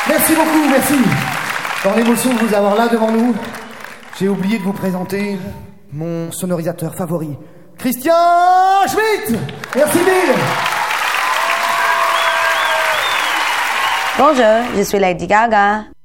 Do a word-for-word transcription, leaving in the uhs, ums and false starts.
Merci beaucoup, merci. Dans l'émotion de vous avoir là devant nous, j'ai oublié de vous présenter mon sonorisateur favori, Christian Schmitt. Merci mille. Bonjour, je suis Lady Gaga.